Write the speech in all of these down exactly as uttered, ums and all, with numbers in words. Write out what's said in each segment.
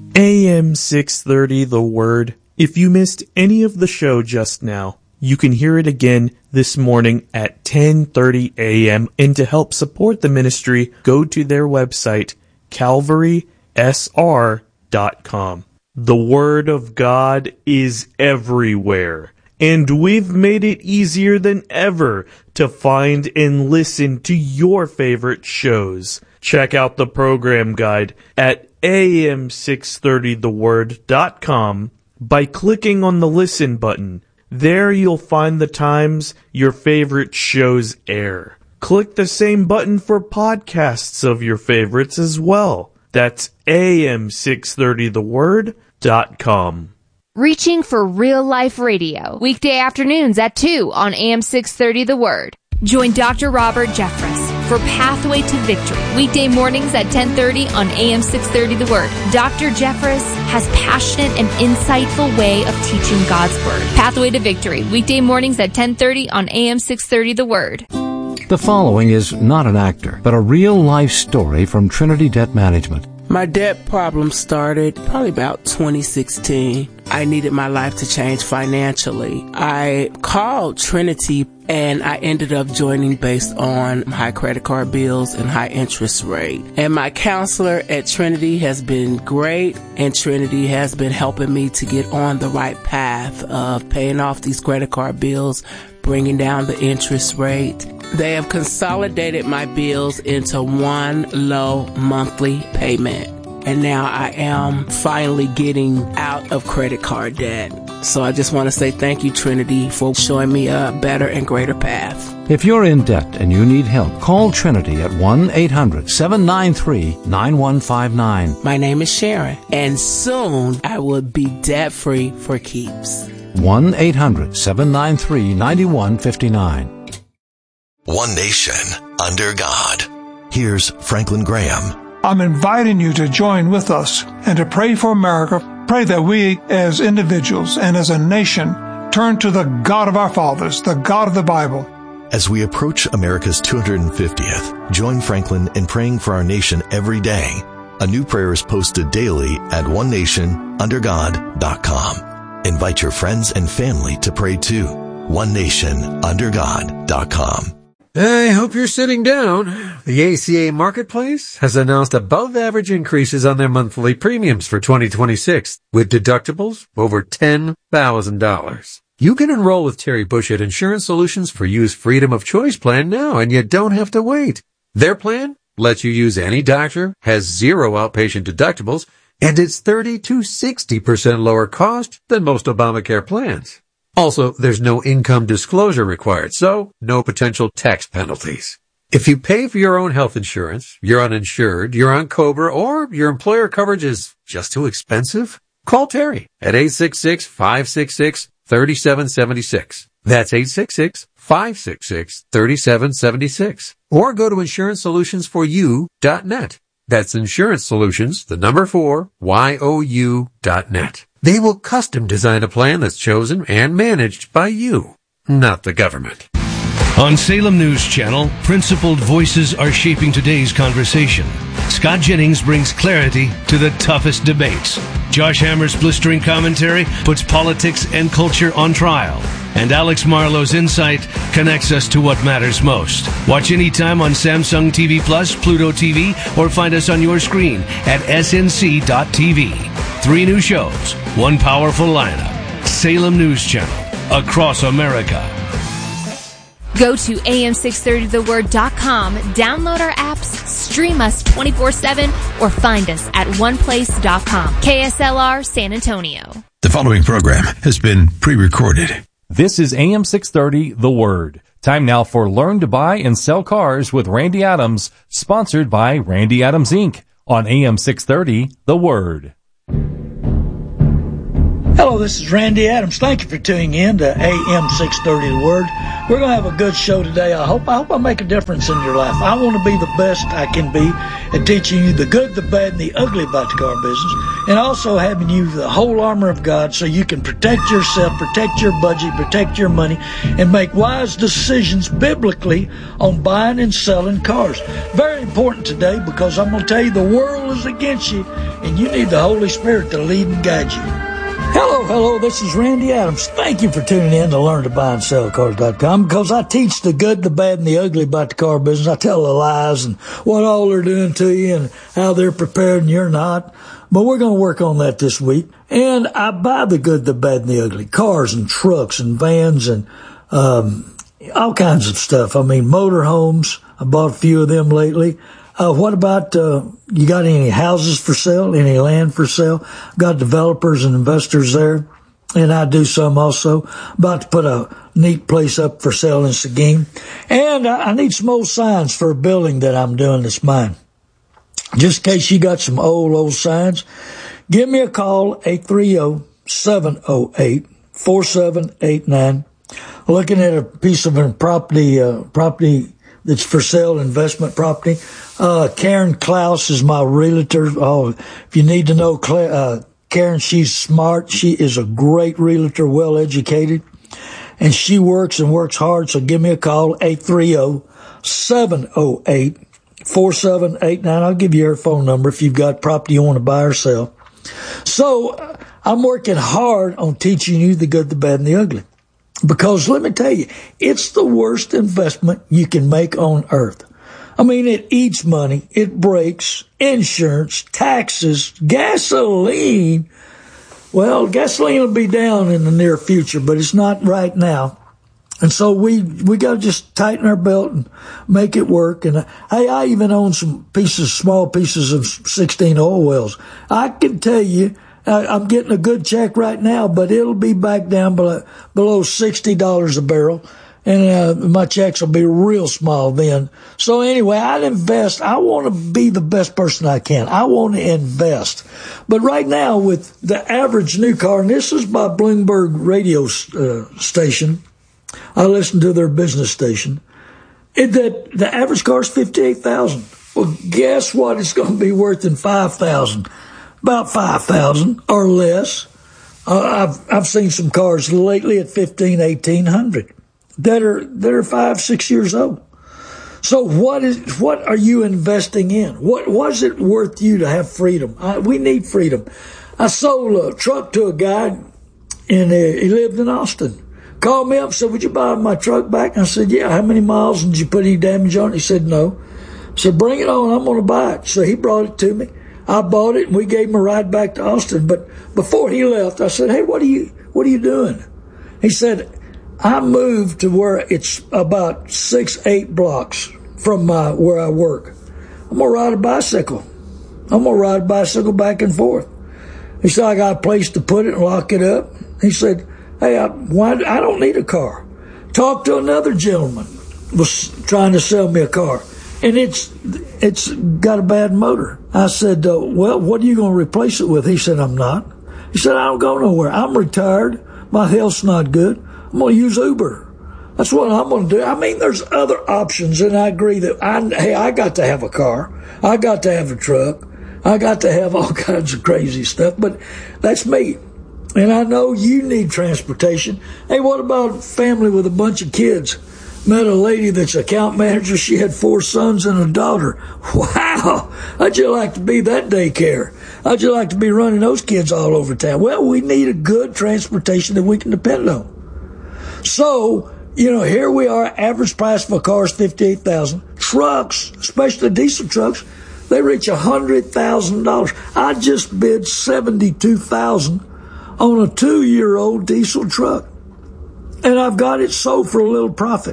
A M six thirty, The Word. If you missed any of the show just now, you can hear it again this morning at ten thirty a.m. And to help support the ministry, go to their website, calvary s r dot com. The Word of God is everywhere, and we've made it easier than ever to find and listen to your favorite shows. Check out the program guide at a m six thirty the word dot com by clicking on the Listen button. There you'll find the times your favorite shows air. Click the same button for podcasts of your favorites as well. That's a m six thirty the word dot com. Reaching for real life radio. Weekday afternoons at two on A M six thirty The Word. Join Doctor Robert Jeffress for Pathway to Victory. Weekday mornings at ten thirty on A M six thirty The Word. Doctor Jeffress has passionate and insightful way of teaching God's Word. Pathway to Victory. Weekday mornings at ten thirty on A M six thirty The Word. The following is not an actor, but a real-life story from Trinity Debt Management. My debt problem started probably about twenty sixteen. I needed my life to change financially. I called Trinity and I ended up joining based on high credit card bills and high interest rate. And my counselor at Trinity has been great, and Trinity has been helping me to get on the right path of paying off these credit card bills, bringing down the interest rate. They have consolidated my bills into one low monthly payment. And now I am finally getting out of credit card debt. So I just want to say thank you, Trinity, for showing me a better and greater path. If you're in debt and you need help, call Trinity at one eight hundred seven nine three nine one five nine. My name is Sharon, and soon I will be debt-free for keeps. one eight hundred seven nine three nine one five nine. One nation under God. Here's Franklin Graham. I'm inviting you to join with us and to pray for America. Pray that we as individuals and as a nation turn to the God of our fathers, the God of the Bible. As we approach America's two hundred fiftieth, join Franklin in praying for our nation every day. A new prayer is posted daily at one nation under god dot com. Invite your friends and family to pray too. one nation under god dot com. I hope you're sitting down. The A C A Marketplace has announced above-average increases on their monthly premiums for twenty twenty-six, with deductibles over ten thousand dollars. You can enroll with Terry Bushett Insurance Solutions for You's Freedom of Choice plan now, and you don't have to wait. Their plan lets you use any doctor, has zero outpatient deductibles, and it's thirty to sixty percent lower cost than most Obamacare plans. Also, there's no income disclosure required, so no potential tax penalties. If you pay for your own health insurance, you're uninsured, you're on COBRA, or your employer coverage is just too expensive, call Terry at eight six six, five six six, three seven seven six. That's eight six six, five six six, three seven seven six. Or go to insurance solutions for you dot net. That's Insurance Solutions, the number four, Y O U dot net. They will custom design a plan that's chosen and managed by you, not the government. On Salem News Channel, principled voices are shaping today's conversation. Scott Jennings brings clarity to the toughest debates. Josh Hammer's blistering commentary puts politics and culture on trial. And Alex Marlowe's insight connects us to what matters most. Watch anytime on Samsung T V Plus, Pluto T V, or find us on your screen at S N C dot T V. Three new shows, one powerful lineup. Salem News Channel, across America. Go to A M six thirty the word dot com, download our apps, stream us twenty-four seven, or find us at one place dot com. K S L R San Antonio. The following program has been pre-recorded. This is A M six thirty The Word. Time now for Learn to Buy and Sell Cars with Randy Adams, sponsored by Randy Adams Incorporated on A M six thirty The Word. Hello, this is Randy Adams. Thank you for tuning in to A M six thirty The Word. We're going to have a good show today. I hope I hope I make a difference in your life. I want to be the best I can be at teaching you the good, the bad, and the ugly about the car business. and also having you the whole armor of God so you can protect yourself, protect your budget, protect your money, and make wise decisions biblically on buying and selling cars. Very important today, because I'm going to tell you the world is against you, and you need the Holy Spirit to lead and guide you. Hello, hello, this is Randy Adams. Thank you for tuning in to learn to buy and sell cars dot com, because I teach the good, the bad, and the ugly about the car business. I tell the lies and what all they're doing to you and how they're prepared and you're not. But we're going to work on that this week. And I buy the good, the bad, and the ugly. Cars and trucks and vans and um all kinds of stuff. I mean, motorhomes. I bought a few of them lately. Uh, what about, uh, you got any houses for sale, any land for sale? Got developers and investors there, and I do some also. About to put a neat place up for sale in Seguin. And I, I need some old signs for a building that I'm doing that's mine. Just in case you got some old, old signs, give me a call, eight three zero, seven zero eight, four seven eight nine. Looking at a piece of a property, uh, property that's for sale, investment property. Uh, Karen Klaus is my realtor. Oh, if you need to know, uh, Karen, she's smart. She is a great realtor, well educated, and she works and works hard. So give me a call, eight three zero, seven zero eight, four seven eight nine. I'll give you her phone number if you've got property you want to buy or sell. So uh, I'm working hard on teaching you the good, the bad, and the ugly. Because let me tell you, it's the worst investment you can make on earth. I mean, it eats money, it breaks, insurance, taxes, gasoline. Well, gasoline will be down in the near future, but it's not right now. And so we, we got to just tighten our belt and make it work. And hey, I even own some pieces, small pieces of sixteen oil wells. I can tell you, I'm getting a good check right now, but it'll be back down below, below sixty dollars a barrel. And uh, my checks will be real small then. So anyway, I'd invest. I want to be the best person I can. I want to invest. But right now, with the average new car, and this is by Bloomberg radio uh, station, I listen to their business station, it, that the average car is fifty-eight thousand dollars. Well, guess what it's going to be worth in five thousand dollars? About five thousand dollars or less. Uh, I've I've seen some cars lately at fifteen, eighteen hundred that are that are five, six years old. So what is what are you investing in? What was it worth you to have freedom? I, we need freedom. I sold a truck to a guy, and uh, he lived in Austin. Called me up, said, "Would you buy my truck back?" And I said, "Yeah." "How many miles? And did you put any damage on it?" He said, "No." I said, "Bring it on. I'm going to buy it." So he brought it to me. I bought it, and we gave him a ride back to Austin. But before he left, I said, "Hey, what are you, what are you doing?" He said, "I moved to where it's about six, eight blocks from my, where I work. I'm going to ride a bicycle. I'm going to ride a bicycle back and forth." He said, "I got a place to put it and lock it up." He said, "Hey, I, why, I don't need a car." Talked to another gentleman, was trying to sell me a car. And it's it's got a bad motor. I said, uh, well, what are you going to replace it with? He said, "I'm not." He said, "I don't go nowhere. I'm retired. My health's not good. I'm going to use Uber. That's what I'm going to do." I mean, there's other options, and I agree that, I, hey, I got to have a car. I got to have a truck. I got to have all kinds of crazy stuff, but that's me. And I know you need transportation. Hey, what about a family with a bunch of kids? Met a lady that's account manager. She had four sons and a daughter. Wow. How'd you like to be that daycare? How'd you like to be running those kids all over town? Well, we need a good transportation that we can depend on. So, you know, here we are. Average price for a car is fifty-eight thousand dollars. Trucks, especially diesel trucks, they reach one hundred thousand dollars. I just bid seventy-two thousand dollars on a two-year-old diesel truck. And I've got it sold for a little profit.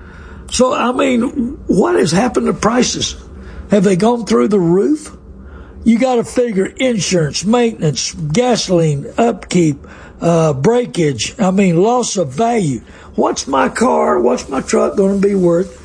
So, I mean, what has happened to prices? Have they gone through the roof? You got to figure insurance, maintenance, gasoline, upkeep, uh, breakage. I mean, loss of value. What's my car, what's my truck going to be worth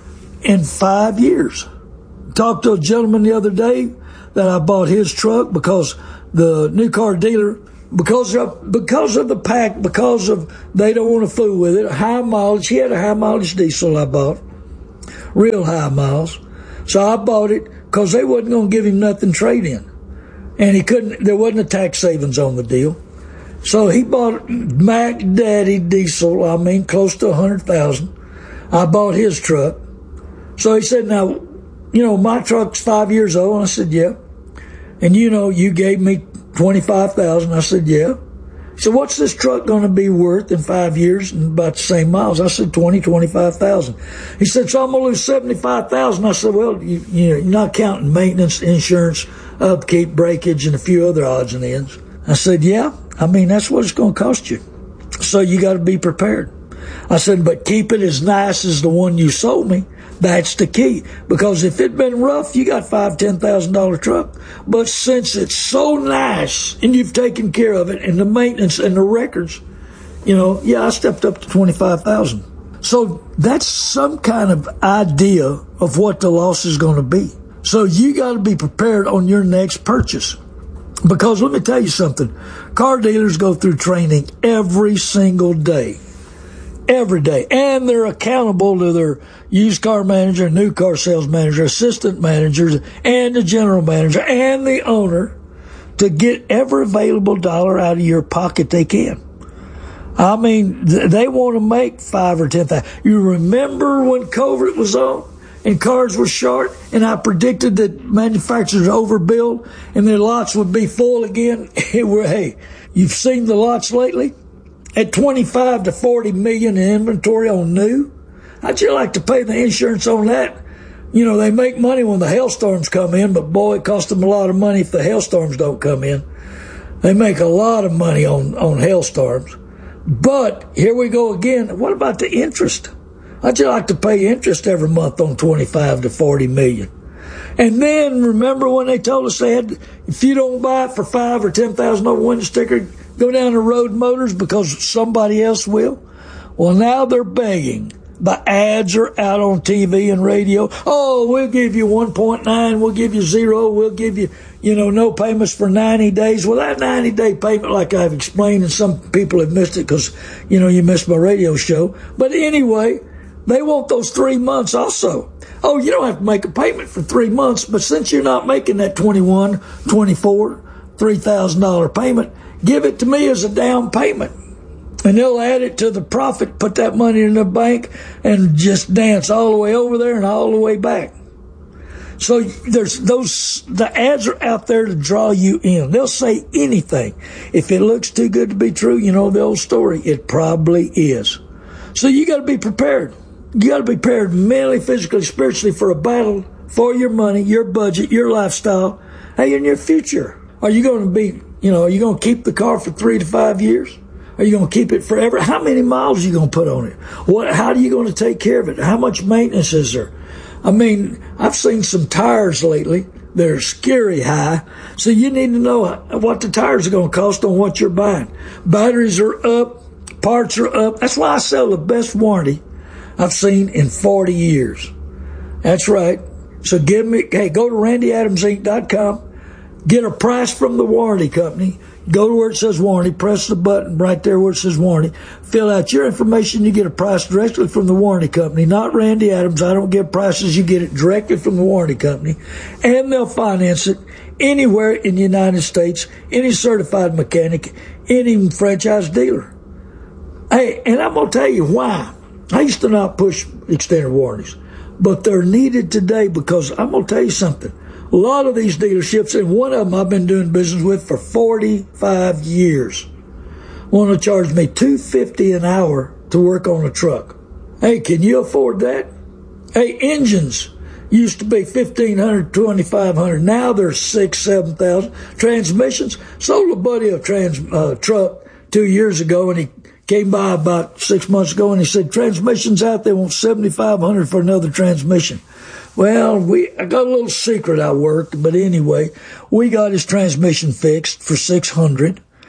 in five years? Talked to a gentleman the other day that I bought his truck because the new car dealer, because of, because of the pack, because of they don't want to fool with it, high mileage. He had a high mileage diesel I bought, real high miles. So I bought it because they wasn't going to give him nothing trade in. and he couldn't. There wasn't a tax savings on the deal, so he bought Mac Daddy diesel. I mean, close to a hundred thousand. I bought his truck. So he said, "Now, you know, my truck's five years old." And I said, "Yeah." And you know, you gave me twenty-five thousand. I said, "Yeah." He said, "What's this truck going to be worth in five years and about the same miles?" I said, twenty, twenty-five thousand. He said, "So I'm going to lose seventy-five thousand. I said, "Well, you, you know, you're not counting maintenance, insurance, upkeep, breakage, and a few other odds and ends." I said, "Yeah, I mean, that's what it's going to cost you. So you got to be prepared." I said, "But keep it as nice as the one you sold me. That's the key. Because if it'd been rough, you got five, ten thousand dollar truck. But since it's so nice and you've taken care of it and the maintenance and the records, you know, yeah, I stepped up to twenty-five thousand. So that's some kind of idea of what the loss is going to be. So you got to be prepared on your next purchase. Because let me tell you something, car dealers go through training every single day. Every day. And they're accountable to their used car manager, new car sales manager, assistant managers, and the general manager, and the owner to get every available dollar out of your pocket they can. I mean, they want to make five or ten thousand. You remember when COVID was on and cars were short, and I predicted that manufacturers overbuild and their lots would be full again? Hey, you've seen the lots lately? At twenty-five to forty million in inventory on new, how'd you like to pay the insurance on that? You know, they make money when the hailstorms come in, but boy, it costs them a lot of money if the hailstorms don't come in. They make a lot of money on, on hailstorms. But here we go again. What about the interest? How'd you like to pay interest every month on twenty-five to forty million? And then remember when they told us they had, if you don't buy it for five or ten thousand dollar window sticker, go down to Road Motors because somebody else will. Well, now they're begging. The ads are out on T V and radio. Oh, we'll give you one point nine. We'll give you zero. We'll give you, you know, no payments for ninety days. Well, that ninety day payment, like I've explained, and some people have missed it because, you know, you missed my radio show. But anyway, they want those three months also. Oh, you don't have to make a payment for three months, but since you're not making that twenty-one, twenty-four, three thousand dollar payment, give it to me as a down payment. And they'll add it to the profit, put that money in the bank, and just dance all the way over there and all the way back. So there's those, the ads are out there to draw you in. They'll say anything. If it looks too good to be true, you know the old story, it probably is. So you got to be prepared. You got to be prepared mentally, physically, spiritually for a battle for your money, your budget, your lifestyle, hey, in your future. Are you going to be, you know, are you going to keep the car for three to five years? Are you going to keep it forever? How many miles are you going to put on it? What? How are you going to take care of it? How much maintenance is there? I mean, I've seen some tires lately. They're scary high. So you need to know what the tires are going to cost on what you're buying. Batteries are up. Parts are up. That's why I sell the best warranty I've seen in forty years. That's right. So give me, hey, go to randy adams inc dot com. Get a price from the warranty company. Go to where it says warranty, press the button right there where it says warranty, fill out your information, you get a price directly from the warranty company, not Randy Adams. I don't give prices, you get it directly from the warranty company, and they'll finance it anywhere in the United States, any certified mechanic, any franchise dealer. Hey, and I'm going to tell you why. I used to not push extended warranties, but they're needed today because I'm going to tell you something. A lot of these dealerships, and one of them I've been doing business with for forty-five years, want to charge me two dollars and fifty cents an hour to work on a truck. Hey, can you afford that? Hey, engines used to be fifteen hundred dollars, twenty-five hundred dollars. Now they're six thousand dollars, seven thousand dollars. Transmissions. Sold a buddy a trans, uh, truck two years ago, and he came by about six months ago, and he said, transmissions out, they want seventy-five hundred dollars for another transmission. Well, we I got a little secret I worked, but anyway, we got his transmission fixed for six hundred dollars,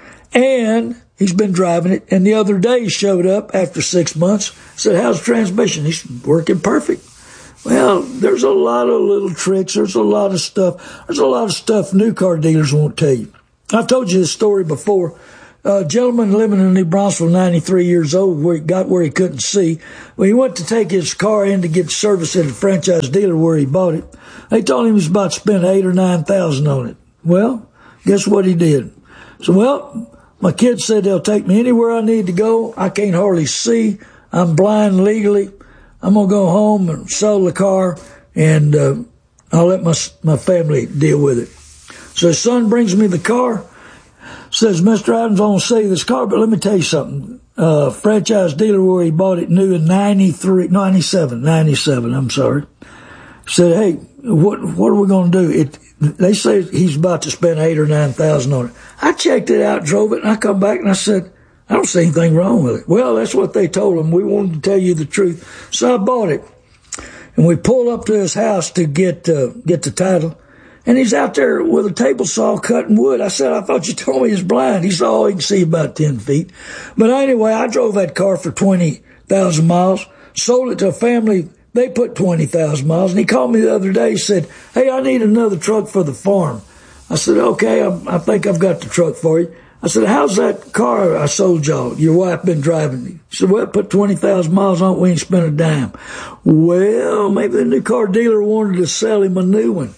and he's been driving it. And the other day he showed up after six months, said, how's the transmission? He's working perfect. Well, there's a lot of little tricks. There's a lot of stuff. There's a lot of stuff new car dealers won't tell you. I've told you this story before. A gentleman living in New Braunfels, ninety-three years old, where he got where he couldn't see. When he went to take his car in to get service at a franchise dealer where he bought it, they told him he was about to spend eight or nine thousand on it. Well, Guess what he did? So, well, my kids said they'll take me anywhere I need to go. I can't hardly see. I'm blind legally. I'm going to go home and sell the car, and uh, I'll let my my family deal with it. So his son brings me the car, says, Mister Adams, I want to sell you this car, but let me tell you something. Uh, franchise dealer where he bought it new in ninety-three, ninety-seven, ninety-seven, I'm sorry. Said, hey, what what are we going to do? It, they say he's about to spend eight or nine thousand on it. I checked it out, drove it, and I come back and I said, I don't see anything wrong with it. Well, that's what they told him. We wanted to tell you the truth. So I bought it. And we pulled up to his house to get uh, get the title. And he's out there with a table saw cutting wood. I said, I thought you told me he was blind. He said, oh, he can see about ten feet. But anyway, I drove that car for twenty thousand miles, sold it to a family. They put twenty thousand miles. And he called me the other day. He said, hey, I need another truck for the farm. I said, okay, I, I think I've got the truck for you. I said, how's that car I sold y'all? Your wife been driving me. She said, well, put twenty thousand miles on it. We ain't spent a dime. Well, maybe the new car dealer wanted to sell him a new one.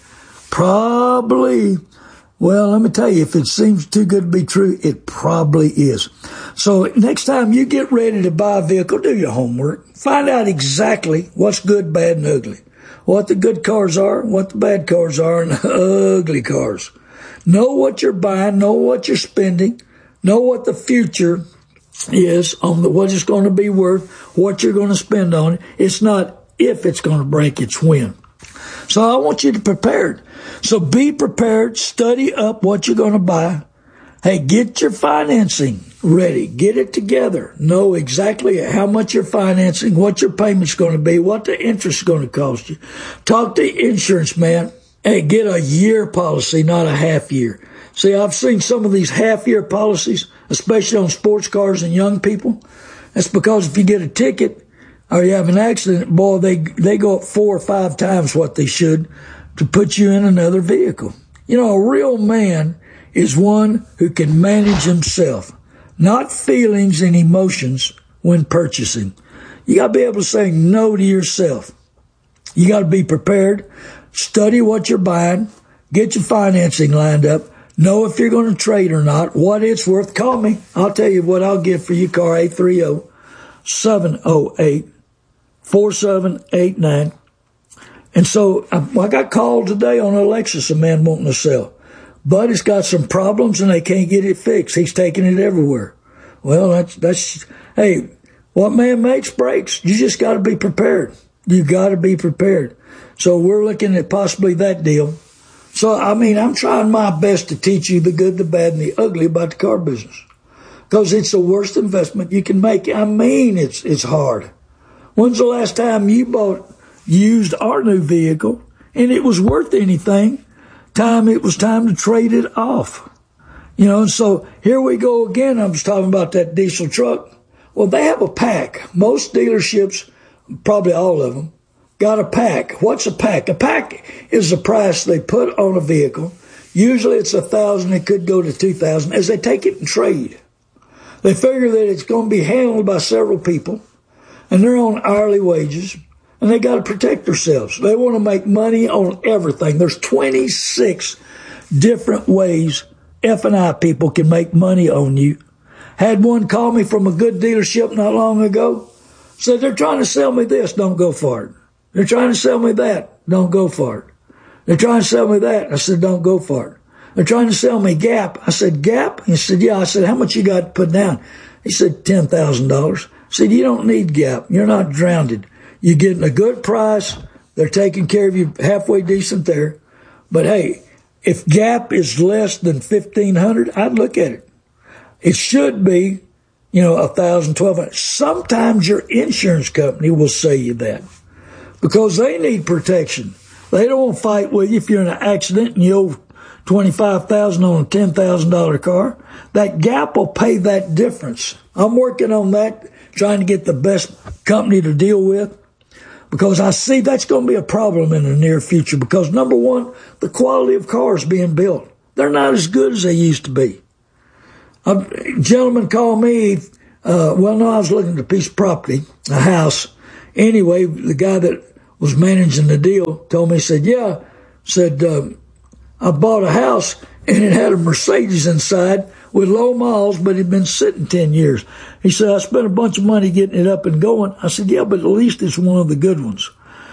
Probably. Well, let me tell you, if it seems too good to be true, it probably is. So next time you get ready to buy a vehicle, do your homework. Find out exactly what's good, bad, and ugly. What the good cars are, what the bad cars are, and the ugly cars. Know what you're buying, know what you're spending, know what the future is on the, what it's going to be worth, what you're going to spend on it. It's not if it's going to break, it's when. So I want you to prepare. So be prepared, study up what you're going to buy. Hey, get your financing ready. Get it together. Know exactly how much you're financing, what your payment's going to be, what the interest is going to cost you. Talk to the insurance man. Hey, get a year policy, not a half year. See, I've seen some of these half year policies, especially on sports cars and young people. That's because if you get a ticket or you have an accident, boy, they they go up four or five times what they should to put you in another vehicle. You know, a real man is one who can manage himself, not feelings and emotions when purchasing. You got to be able to say no to yourself. You got to be prepared. Study what you're buying. Get your financing lined up. Know if you're going to trade or not, what it's worth. Call me. I'll tell you what I'll give for your car, eight three zero, seven zero eight, four seven eight nine. And so I, I got called today on a Lexus, a man wanting to sell. But it's got some problems and they can't get it fixed. He's taking it everywhere. Well, that's, that's, hey, what man makes breaks. You just got to be prepared. You got to be prepared. So we're looking at possibly that deal. So, I mean, I'm trying my best to teach you the good, the bad, and the ugly about the car business. Because it's the worst investment you can make. I mean, it's it's hard. When's the last time you bought used our new vehicle and it was worth anything? Time it was time to trade it off. You know, and so here we go again. I was talking about that diesel truck. Well, they have a pack. Most dealerships, probably all of them, got a pack. What's a pack? A pack is the price they put on a vehicle. Usually it's a thousand. It could go to two thousand as they take it and trade. They figure that it's going to be handled by several people, and they're on hourly wages, and they got to protect themselves. They want to make money on everything. There's twenty-six different ways F and I people can make money on you. Had one call me from a good dealership not long ago. Said, they're trying to sell me this. Don't go for it. They're trying to sell me that. Don't go for it. They're trying to sell me that. I said, don't go for it. They're trying to sell me Gap. I said, Gap? He said, yeah. I said, how much you got to put down? He said, ten thousand dollars. I said, you don't need Gap. You're not drowned. You're getting a good price. They're taking care of you halfway decent there. But hey, if Gap is less than fifteen hundred dollars, I'd look at it. It should be, you know, one thousand dollars, twelve hundred dollars. Sometimes your insurance company will say you that because they need protection. They don't want to fight with you if you're in an accident and you owe twenty-five thousand dollars on a ten thousand dollars car. That Gap will pay that difference. I'm working on that, trying to get the best company to deal with because I see that's going to be a problem in the near future because, number one, the quality of cars being built, they're not as good as they used to be. A gentleman called me, uh, well, no, I was looking at a piece of property, a house. Anyway, the guy that was managing the deal told me, he said, yeah, said, um, I bought a house and it had a Mercedes inside with low miles, but it had been sitting ten years. He said, I spent a bunch of money getting it up and going. I said, yeah, but at least it's one of the good ones.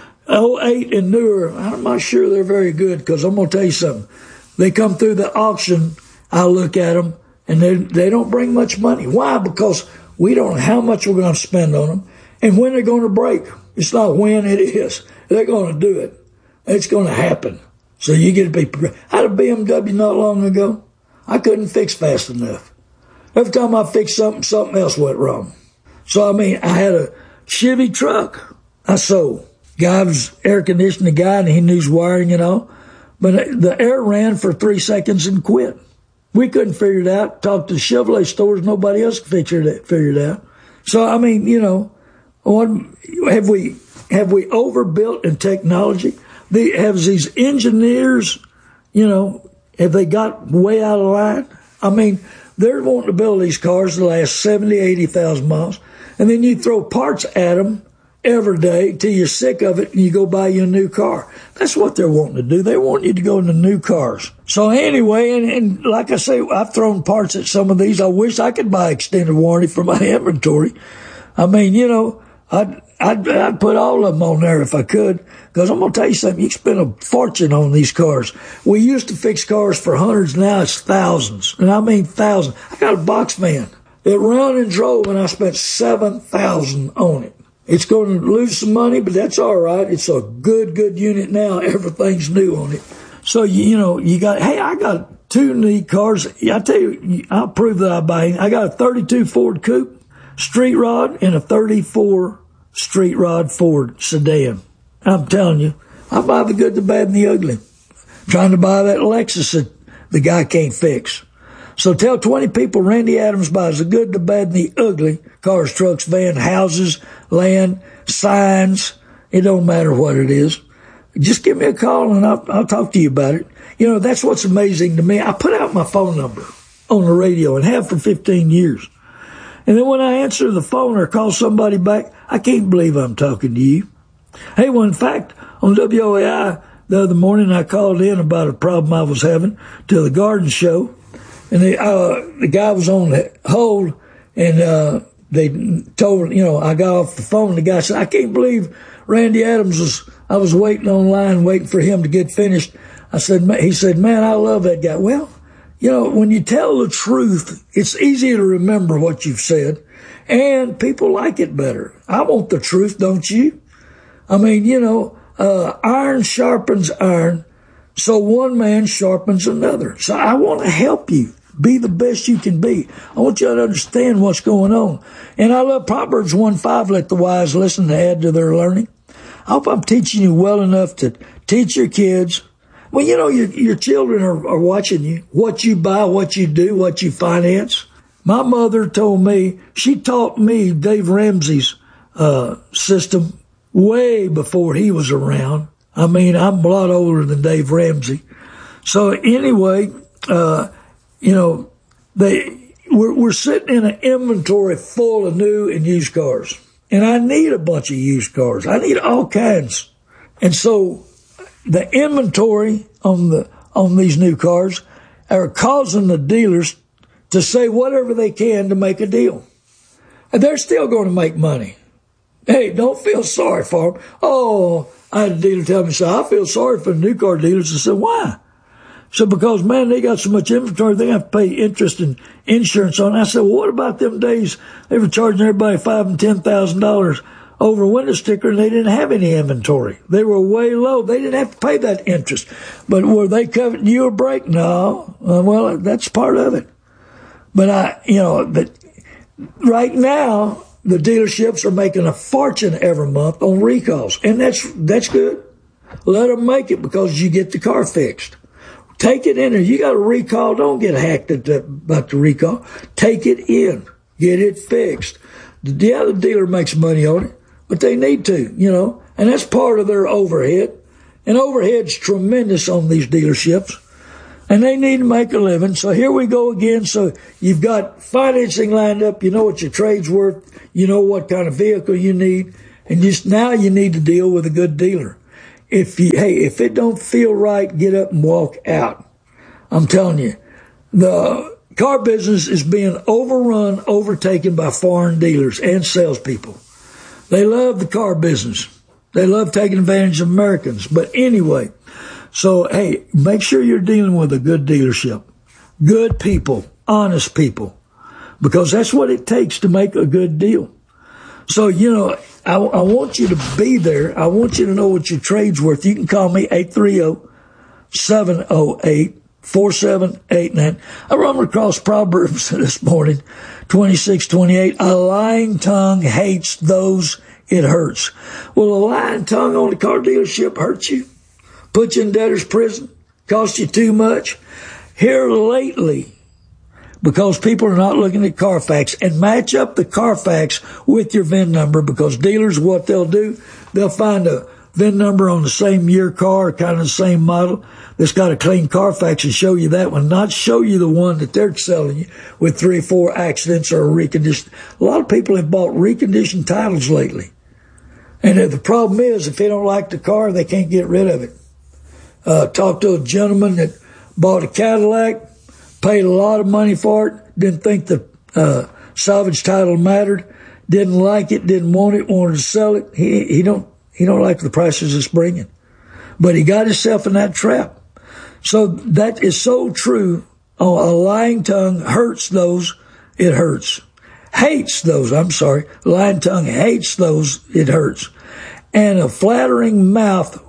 oh eight and newer, I'm not sure they're very good, because I'm going to tell you something. They come through the auction, I look at them, and they they don't bring much money. Why? Because we don't know how much we're going to spend on them and when they're going to break. It's not when, it is. They're going to do it. It's going to happen. So you get to be prepared. I had a B M W not long ago. I couldn't fix fast enough. Every time I fixed something, something else went wrong. So, I mean, I had a Chevy truck I sold. Guy was air conditioning guy, and he knew his wiring and all. But the air ran for three seconds and quit. We couldn't figure it out. Talked to the Chevrolet stores. Nobody else could figure it, figure it out. So, I mean, you know, what, have we have we overbuilt in technology? The, have these engineers, you know, have they got way out of line? I mean, they're wanting to build these cars that last seventy, eighty thousand miles. And then you throw parts at them every day till you're sick of it and you go buy you a new car. That's what they're wanting to do. They want you to go into new cars. So anyway, and, and like I say, I've thrown parts at some of these. I wish I could buy extended warranty for my inventory. I mean, you know, I'd, I'd, I'd put all of them on there if I could, because I'm going to tell you something. You can spend a fortune on these cars. We used to fix cars for hundreds. Now it's thousands. And I mean thousands. I got a box van that ran and drove, and I spent seven thousand dollars on it. It's going to lose some money, but that's all right. It's a good, good unit now. Everything's new on it. So, you, you know, you got, hey, I got two neat cars. I tell you, I'll prove that I buy. I got a thirty-two Ford Coupe Street Rod and a thirty-four Street Rod Ford sedan. I'm telling you, I buy the good, the bad, and the ugly. I'm trying to buy that Lexus that the guy can't fix. So tell twenty people Randy Adams buys the good, the bad, and the ugly. Cars, trucks, van, houses, land, signs. It don't matter what it is. Just give me a call and I'll, I'll talk to you about it. You know, that's what's amazing to me. I put out my phone number on the radio and have for fifteen years. And then when I answer the phone or call somebody back, I can't believe I'm talking to you. Hey, well, in fact, on W O A I the other morning, I called in about a problem I was having to the garden show. And the, uh, the guy was on hold, and uh, they told, you know, I got off the phone. The guy said, I can't believe Randy Adams was, I was waiting online, waiting for him to get finished. I said, he said, man, I love that guy. Well, you know, when you tell the truth, it's easy to remember what you've said, and people like it better. I want the truth, don't you? I mean, you know, uh, iron sharpens iron, so one man sharpens another. So I want to help you be the best you can be. I want you to understand what's going on. And I love Proverbs one five, let the wise listen to add to their learning. I hope I'm teaching you well enough to teach your kids. Well, you know, your, your children are, are watching you, what you buy, what you do, what you finance. My mother told me, she taught me Dave Ramsey's uh, system way before he was around. I mean, I'm a lot older than Dave Ramsey. So anyway, uh, you know, they we're, we're sitting in an inventory full of new and used cars. And I need a bunch of used cars. I need all kinds. And so the inventory on the on these new cars are causing the dealers to say whatever they can to make a deal. And they're still going to make money. Hey, don't feel sorry for them. Oh, I had a dealer tell me, so I feel sorry for the new car dealers. I said, why? So because, man, they got so much inventory, they have to pay interest and insurance on it. I said, well, what about them days they were charging everybody five and ten thousand dollars over a window sticker and they didn't have any inventory? They were way low. They didn't have to pay that interest. But were they covering you a break? No. Uh, well, that's part of it. But I, you know, but right now, the dealerships are making a fortune every month on recalls. And that's, that's good. Let them make it because you get the car fixed. Take it in there. You got a recall. Don't get hacked at the, about the recall. Take it in. Get it fixed. The other dealer makes money on it, but they need to, you know, and that's part of their overhead. And overhead's tremendous on these dealerships. And they need to make a living. So here we go again. So you've got financing lined up. You know what your trade's worth. You know what kind of vehicle you need. And just now you need to deal with a good dealer. If you, hey, if it don't feel right, get up and walk out. I'm telling you, the car business is being overrun, overtaken by foreign dealers and salespeople. They love the car business. They love taking advantage of Americans. But anyway, so, hey, make sure you're dealing with a good dealership, good people, honest people, because that's what it takes to make a good deal. So, you know, I, I want you to be there. I want you to know what your trade's worth. You can call me eight three zero, seven zero eight, four seven eight nine. I run across Proverbs this morning, twenty-six twenty-eight. A lying tongue hates those it hurts. Well, a lying tongue on the car dealership hurts you, put you in debtor's prison, cost you too much. Here lately, because people are not looking at Carfax, and match up the Carfax with your V I N number, because dealers, what they'll do, they'll find a V I N number on the same year car, kind of the same model, that's got a clean Carfax and show you that one, not show you the one that they're selling you with three or four accidents or a reconditioned. A lot of people have bought reconditioned titles lately. And the problem is, if they don't like the car, they can't get rid of it. Uh, talked to a gentleman that bought a Cadillac, paid a lot of money for it, didn't think the uh, salvage title mattered, didn't like it, didn't want it, wanted to sell it. He he don't he don't like the prices it's bringing, but he got himself in that trap. So that is so true. Oh, a lying tongue hurts those it hurts, hates those. I'm sorry, a lying tongue hates those it hurts, and a flattering mouth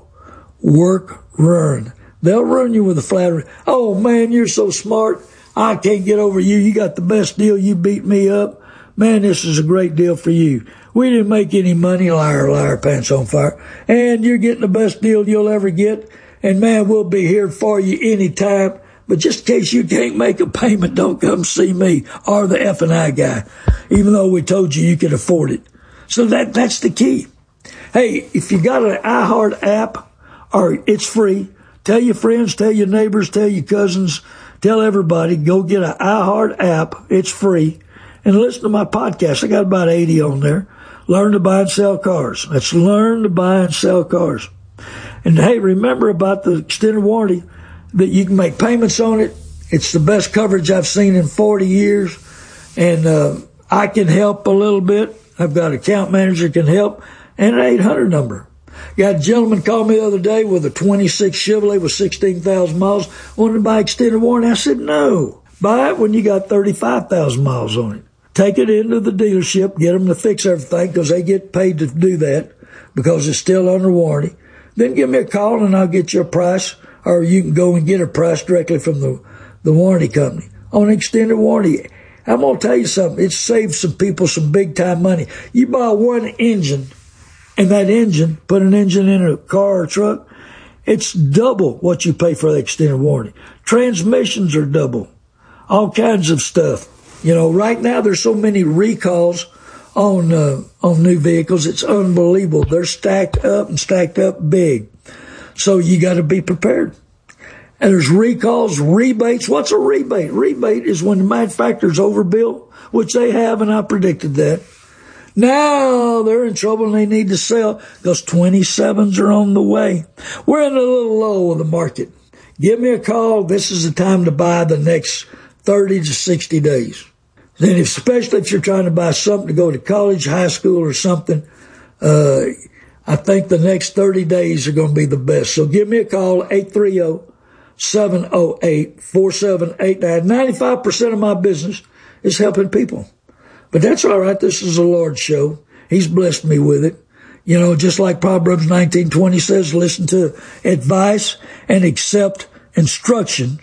work ruin. They'll ruin you with a flattery. Oh, man, you're so smart. I can't get over you. You got the best deal. You beat me up. Man, this is a great deal for you. We didn't make any money. Liar, liar, pants on fire. And you're getting the best deal you'll ever get. And, man, we'll be here for you anytime. But just in case you can't make a payment, don't come see me or the F and I guy, even though we told you you could afford it. So that that's the key. Hey, if you got an iHeart app, or it's free, tell your friends, tell your neighbors, tell your cousins, tell everybody, go get an iHeart app. It's free. And listen to my podcast. I got about eighty on there. Learn to buy and sell cars. That's learn to buy and sell cars. And, hey, remember about the extended warranty, that you can make payments on it. It's the best coverage I've seen in forty years. And uh, I can help a little bit. I've got an account manager that can help. And an eight hundred number. Got a gentleman called me the other day with a twenty-six Chevrolet with sixteen thousand miles, wanted to buy extended warranty. I said, no, buy it when you got thirty-five thousand miles on it. Take it into the dealership, get them to fix everything, because they get paid to do that, because it's still under warranty. Then give me a call and I'll get you a price, or you can go and get a price directly from the, the warranty company on extended warranty. I'm going to tell you something. It saves some people some big time money. You buy one engine, and that engine, put an engine in a car or truck, it's double what you pay for the extended warranty. Transmissions are double. All kinds of stuff. You know, right now there's so many recalls on uh, on new vehicles. It's unbelievable. They're stacked up and stacked up big. So you got to be prepared. And there's recalls, rebates. What's a rebate? Rebate is when the manufacturer's overbuilt, which they have, and I predicted that. Now they're in trouble and they need to sell because twenty-sevens are on the way. We're in a little low of the market. Give me a call. This is the time to buy the next thirty to sixty days. Then especially if you're trying to buy something to go to college, high school or something, uh, I think the next thirty days are going to be the best. So give me a call, eight three zero, seven zero eight, four seven eight nine. ninety-five percent of my business is helping people. But that's all right. This is the Lord's show. He's blessed me with it. You know, just like Proverbs nineteen twenty says, listen to advice and accept instruction,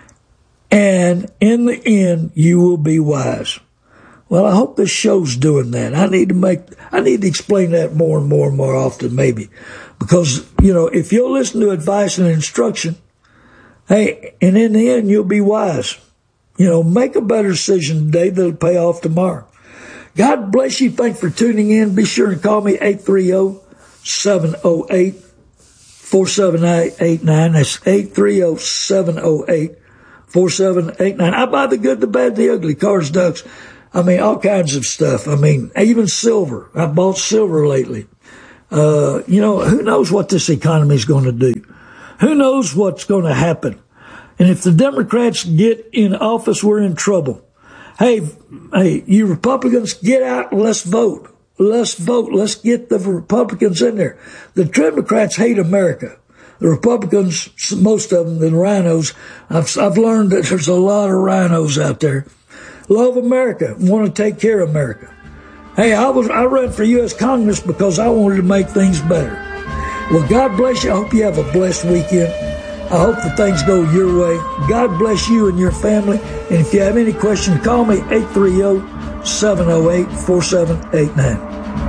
and in the end, you will be wise. Well, I hope this show's doing that. I need to make, I need to explain that more and more and more often, maybe. Because, you know, if you'll listen to advice and instruction, hey, and in the end, you'll be wise. You know, make a better decision today that'll pay off tomorrow. God bless you. Thanks for tuning in. Be sure and call me eight three zero, seven zero eight, four seven eight nine. That's eight three zero, seven zero eight, four seven eight nine. I buy the good, the bad, the ugly, cars, ducks. I mean, all kinds of stuff. I mean, even silver. I bought silver lately. Uh, you know, who knows what this economy is going to do? Who knows what's going to happen? And if the Democrats get in office, we're in trouble. Hey, hey, you Republicans, get out and let's vote. Let's vote. Let's get the Republicans in there. The Democrats hate America. The Republicans, most of them, the rhinos, I've, I've learned that there's a lot of rhinos out there. Love America, want to take care of America. Hey, I was I ran for U S Congress because I wanted to make things better. Well, God bless you. I hope you have a blessed weekend. I hope that things go your way. God bless you and your family. And if you have any questions, call me eight three zero, seven zero eight, four seven eight nine.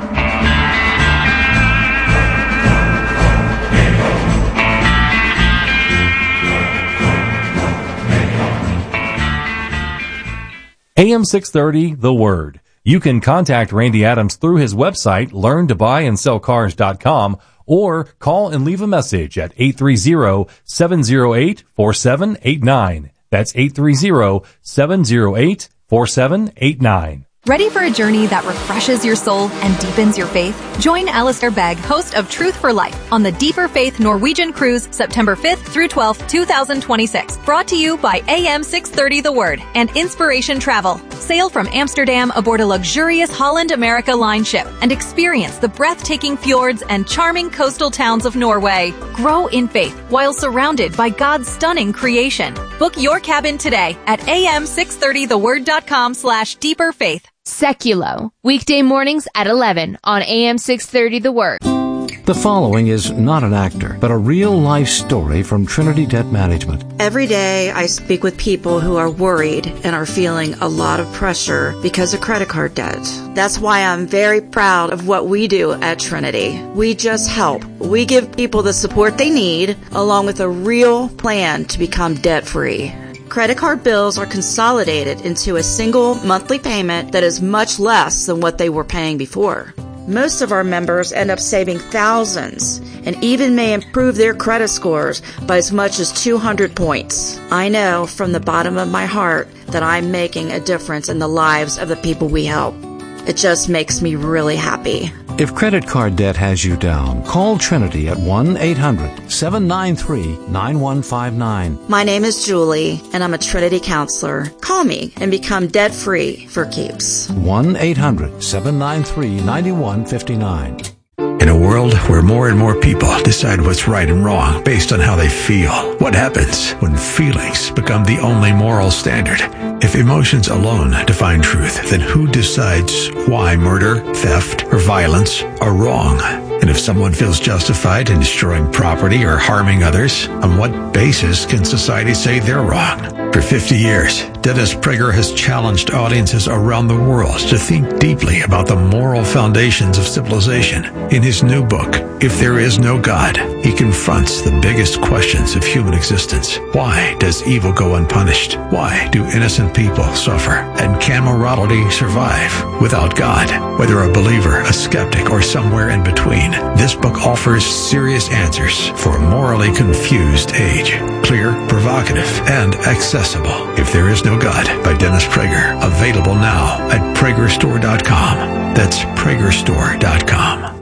A M six thirty, The Word. You can contact Randy Adams through his website, learn to buy and sell cars dot com, or call and leave a message at eight three zero, seven zero eight, four seven eight nine. That's eight three zero, seven zero eight, four seven eight nine. Ready for a journey that refreshes your soul and deepens your faith? Join Alistair Begg, host of Truth for Life, on the Deeper Faith Norwegian Cruise, September fifth through twelfth, twenty twenty-six. Brought to you by A M six thirty The Word and Inspiration Travel. Sail from Amsterdam aboard a luxurious Holland America Line ship and experience the breathtaking fjords and charming coastal towns of Norway. Grow in faith while surrounded by God's stunning creation. Book your cabin today at A M six thirty the word dot com slash deeper faith. Seculo, weekday mornings at eleven on A M six thirty The Word. The following is not an actor, but a real-life story from Trinity Debt Management. Every day I speak with people who are worried and are feeling a lot of pressure because of credit card debt. That's why I'm very proud of what we do at Trinity. We just help. We give people the support they need, along with a real plan to become debt-free. Credit card bills are consolidated into a single monthly payment that is much less than what they were paying before. Most of our members end up saving thousands and even may improve their credit scores by as much as two hundred points. I know from the bottom of my heart that I'm making a difference in the lives of the people we help. It just makes me really happy. If credit card debt has you down, call Trinity at one eight hundred, seven nine three, nine one five nine. My name is Julie, and I'm a Trinity counselor. Call me and become debt-free for keeps. one eight hundred, seven nine three, nine one five nine. In a world where more and more people decide what's right and wrong based on how they feel, what happens when feelings become the only moral standard? If emotions alone define truth, then who decides why murder, theft, or violence are wrong? And if someone feels justified in destroying property or harming others, on what basis can society say they're wrong? For fifty years, Dennis Prager has challenged audiences around the world to think deeply about the moral foundations of civilization. In his new book, If There Is No God, he confronts the biggest questions of human existence. Why does evil go unpunished? Why do innocent people suffer? And can morality survive without God? Whether a believer, a skeptic, or somewhere in between, this book offers serious answers for a morally confused age. Clear, provocative, and accessible. If There Is No God by Dennis Prager. Available now at Prager Store dot com. That's Prager Store dot com.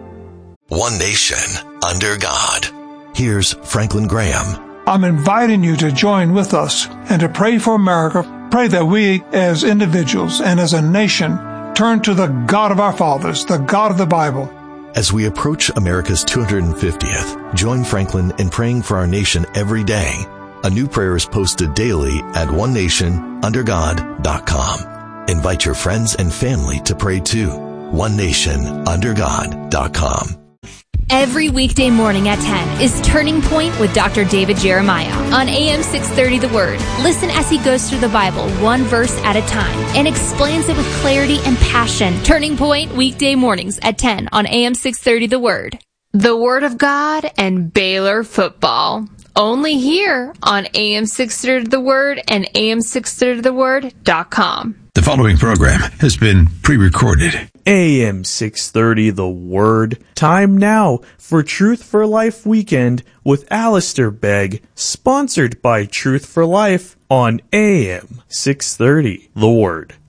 One nation under God. Here's Franklin Graham. I'm inviting you to join with us and to pray for America. Pray that we as individuals and as a nation turn to the God of our fathers, the God of the Bible. As we approach America's two hundred fiftieth, join Franklin in praying for our nation every day. A new prayer is posted daily at one nation under God dot com. Invite your friends and family to pray too. one nation under God dot com. Every weekday morning at ten is Turning Point with Doctor David Jeremiah on A M six thirty The Word. Listen as he goes through the Bible one verse at a time and explains it with clarity and passion. Turning Point weekday mornings at ten on A M six thirty The Word. The Word of God and Baylor football. Only here on A M six thirty The Word and A M six thirty the word dot com. The following program has been pre-recorded. A M six thirty The Word. Time now for Truth for Life Weekend with Alistair Begg, sponsored by Truth for Life on A M six thirty The Word.